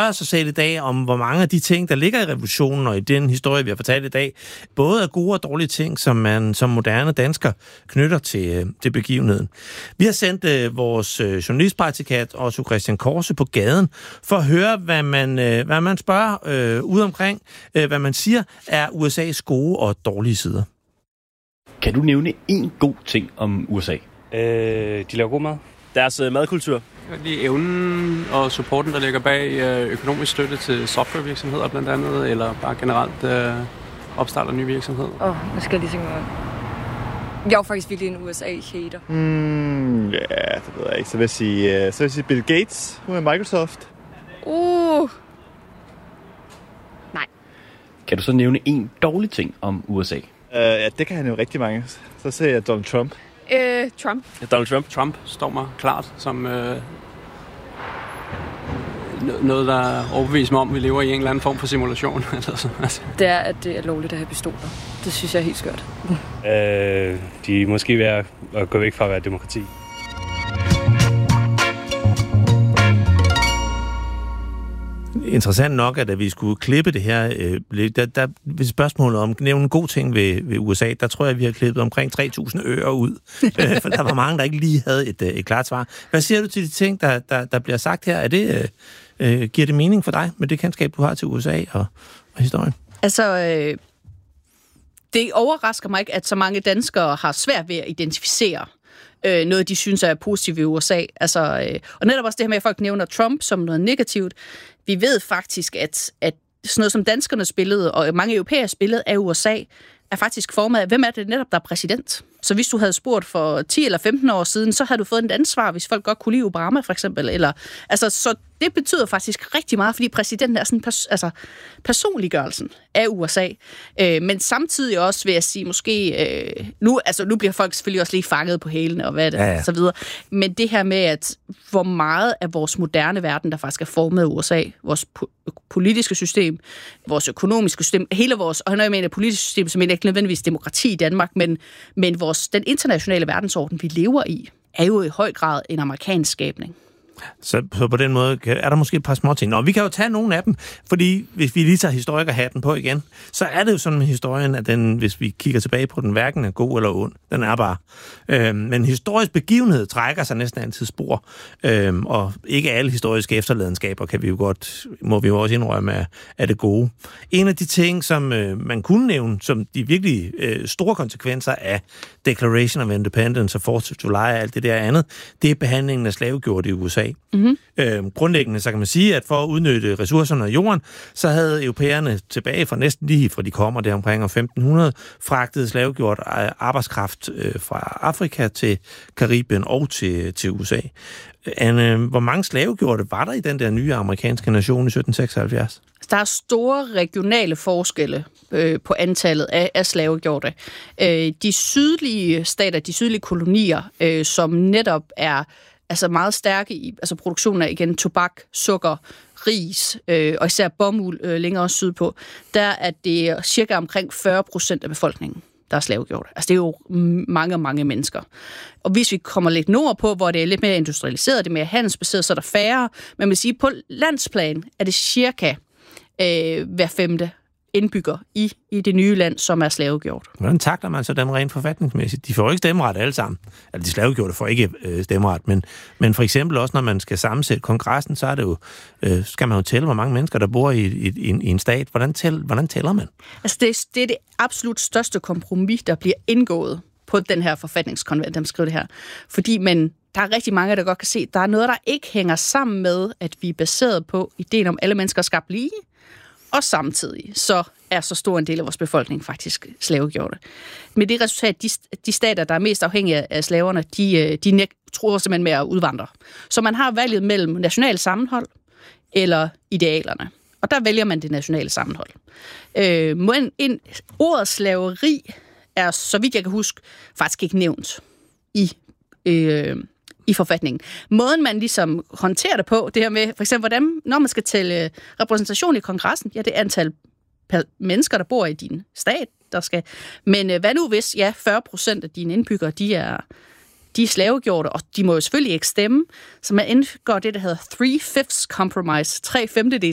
spørge sig selv i dag om, hvor mange af de ting, der ligger i revolutionen og i den historie, vi har fortalt i dag, både er gode og dårlige ting, som man som moderne dansker knytter til begivenheden. Vi har sendt vores journalistpraktikant Otto Christian Korse på gaden for at høre, hvad man spørger ude omkring, hvad man siger er USA's gode og dårlige sider. Kan du nævne en god ting om USA? De laver god mad. Deres madkultur. Lige evnen og supporten, der ligger bag økonomisk støtte til softwarevirksomheder blandt andet, eller bare generelt opstarter nye virksomheder. Nu skal jeg lige tænke mig om. Jeg er jo faktisk virkelig en USA-hater. Ja, det ved jeg ikke. Så vil jeg sige Bill Gates med Microsoft. Nej. Kan du så nævne en dårlig ting om USA? Ja, det kan han jo rigtig mange. Så siger jeg Donald Trump. Trump. Donald Trump. Trump står mig klart som noget, der overbeviser mig om, at vi lever i en eller anden form for simulation. Det er, at det er lovligt at have pistoler. Det synes jeg er helt skørt. De er måske ved at gå væk fra at være demokrati. Interessant nok, at da vi skulle klippe det her, der ved spørgsmålet om nævne en god ting ved USA, der tror jeg, vi har klippet omkring 3.000 øre ud. For der var mange, der ikke lige havde et klart svar. Hvad siger du til de ting, der bliver sagt her? Giver det mening for dig med det kendskab, du har til USA og historien? Altså, det overrasker mig ikke, at så mange danskere har svært ved at identificere noget, de synes er positivt i USA. Og netop også det her med, at folk nævner Trump som noget negativt. Vi ved faktisk, at sådan noget som danskernes billede, og mange europæers billede af USA, er faktisk formet af, hvem er det netop, der er præsident? Så hvis du havde spurgt for 10 eller 15 år siden, så havde du fået et ansvar, hvis folk godt kunne lide Obama, for eksempel. Så det betyder faktisk rigtig meget, fordi præsidenten er sådan personliggørelsen af USA. Men samtidig også vil jeg sige, måske nu bliver folk selvfølgelig også lige fanget på hælene og hvad det så videre. Men det her med, at hvor meget af vores moderne verden, der faktisk er formet af USA, vores politiske system, vores økonomiske system, hele vores, og når jeg mener politisk system, så mener jeg ikke nødvendigvis demokrati i Danmark, men den internationale verdensorden, vi lever i, er jo i høj grad en amerikansk skabning. Så på den måde er der måske et par små ting. Nå, vi kan jo tage nogle af dem, fordi hvis vi lige tager historikerhatten på igen, så er det jo sådan med historien, at den, hvis vi kigger tilbage på den, hverken er god eller ond. Den er bare. Men historisk begivenhed trækker sig næsten altid spor, og ikke alle historiske efterladenskaber må vi jo også indrømme, er det gode. En af de ting, som man kunne nævne, som de virkelig store konsekvenser af Declaration of Independence og 4th of July og alt det der andet, det er behandlingen af slavegjorte i USA. Mm-hmm. Grundlæggende så kan man sige, at for at udnytte ressourcerne af jorden, så havde europæerne tilbage fra næsten lige fra de kommer der omkring 1500 fragtet slavegjort arbejdskraft fra Afrika til Karibien og til USA. Anne, hvor mange slavegjorte var der i den der nye amerikanske nation i 1776? Der er store regionale forskelle på antallet af slavegjorte. De sydlige stater, de sydlige kolonier, som netop er meget stærke i produktionen af igen tobak, sukker, ris og især bomuld længere sydpå, der er det cirka omkring 40% af befolkningen, der er slavegjort. Det er jo mange, mange mennesker. Og hvis vi kommer lidt nordpå, hvor det er lidt mere industrialiseret, det er mere handelsbaseret, så er der færre. Men man vil sige, på landsplan er det cirka hver femte indbygger i det nye land, som er slavegjort. Hvordan takler man så dem rent forfatningsmæssigt? De får ikke stemmeret alle sammen. De slavegjorte får ikke stemmeret, men for eksempel også, når man skal sammensætte kongressen, så er det jo, skal man jo tælle, hvor mange mennesker, der bor i en stat. Hvordan tæller man? Det er det absolut største kompromis, der bliver indgået på den her forfatningskonvent, der skriver det her. Fordi der er rigtig mange, der godt kan se, at der er noget, der ikke hænger sammen med, at vi er baseret på ideen om alle mennesker skabt lige, og samtidig så er så stor en del af vores befolkning faktisk slavegjorte. Med det resultat, de stater, der er mest afhængige af slaverne, de tror simpelthen med at udvandre. Så man har valget mellem national sammenhold eller idealerne. Og der vælger man det nationale sammenhold. Ordet slaveri er, så vidt jeg kan huske, faktisk ikke nævnt i forfatningen. Måden, man ligesom håndterer det på, det her med, for eksempel, når man skal tælle repræsentation i kongressen, det er antal mennesker, der bor i din stat, der skal. Men hvad nu hvis, 40% af dine indbyggere, de er slavegjorte, og de må jo selvfølgelig ikke stemme, så man indgår det, der hedder 3/5 compromise, 3/5